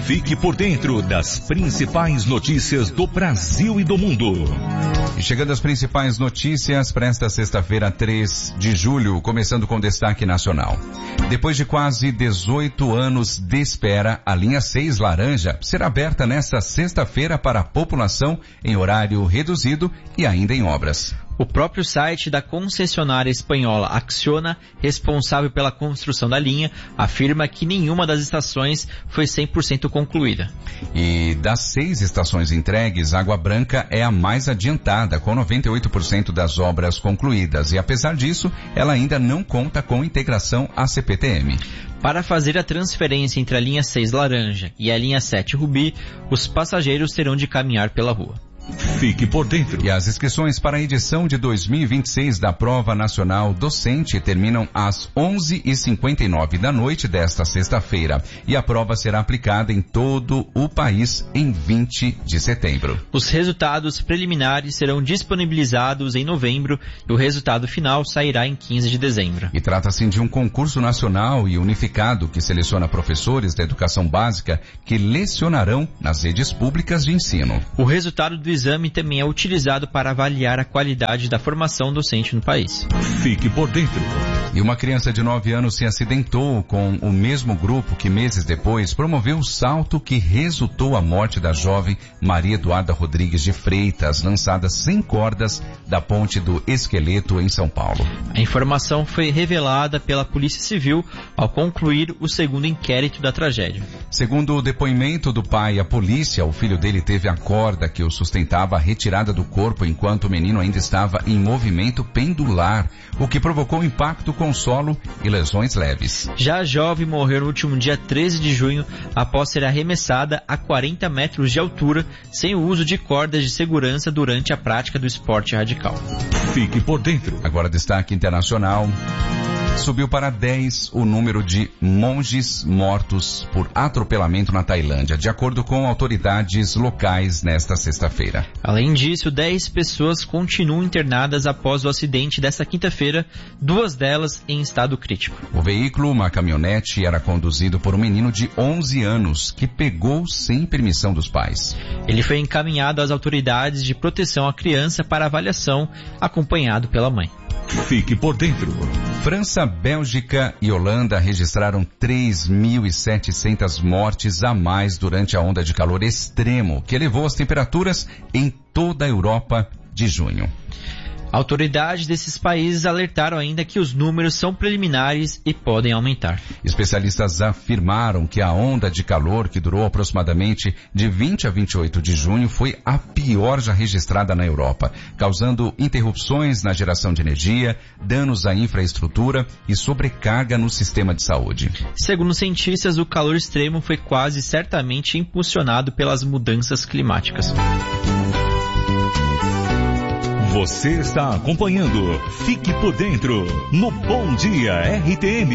Fique por dentro das principais notícias do Brasil e do mundo. E chegando às principais notícias para esta sexta-feira, 3 de julho, começando com destaque nacional. Depois de quase 18 anos de espera, a linha 6 laranja será aberta nesta sexta-feira para a população em horário reduzido e ainda em obras. O próprio site da concessionária espanhola Acciona, responsável pela construção da linha, afirma que nenhuma das estações foi 100% concluída. E das 6 estações entregues, Água Branca é a mais adiantada, com 98% das obras concluídas. E apesar disso, ela ainda não conta com integração à CPTM. Para fazer a transferência entre a linha 6 laranja e a linha 7 rubi, os passageiros terão de caminhar pela rua. Fique por dentro. E as inscrições para a edição de 2026 da Prova Nacional Docente terminam às 11h59 da noite desta sexta-feira. E a prova será aplicada em todo o país em 20 de setembro. Os resultados preliminares serão disponibilizados em novembro e o resultado final sairá em 15 de dezembro. E trata-se de um concurso nacional e unificado que seleciona professores da educação básica que lecionarão nas redes públicas de ensino. O resultado do exame também é utilizado para avaliar a qualidade da formação docente no país. Fique por dentro. E uma criança de 9 anos se acidentou com o mesmo grupo que meses depois promoveu o salto que resultou a morte da jovem Maria Eduarda Rodrigues de Freitas, lançada sem cordas da Ponte do Esqueleto em São Paulo. A informação foi revelada pela Polícia Civil ao concluir o segundo inquérito da tragédia. Segundo o depoimento do pai à polícia, o filho dele teve a corda que o sustentava retirada do corpo enquanto o menino ainda estava em movimento pendular, o que provocou impacto com o solo e lesões leves. Já a jovem morreu no último dia 13 de junho após ser arremessada a 40 metros de altura sem o uso de cordas de segurança durante a prática do esporte radical. Fique por dentro. Agora destaque internacional. Subiu para 10 o número de monges mortos por atropelamento na Tailândia, de acordo com autoridades locais nesta sexta-feira. Além disso, 10 pessoas continuam internadas após o acidente desta quinta-feira, 2 delas em estado crítico. O veículo, uma caminhonete, era conduzido por um menino de 11 anos que pegou sem permissão dos pais. Ele foi encaminhado às autoridades de proteção à criança para avaliação, acompanhado pela mãe. Fique por dentro. França, Bélgica e Holanda registraram 3.700 mortes a mais durante a onda de calor extremo que elevou as temperaturas em toda a Europa de junho. Autoridades desses países alertaram ainda que os números são preliminares e podem aumentar. Especialistas afirmaram que a onda de calor, que durou aproximadamente de 20 a 28 de junho, foi a pior já registrada na Europa, causando interrupções na geração de energia, danos à infraestrutura e sobrecarga no sistema de saúde. Segundo cientistas, o calor extremo foi quase certamente impulsionado pelas mudanças climáticas. Você está acompanhando Fique por Dentro no Bom Dia RTM.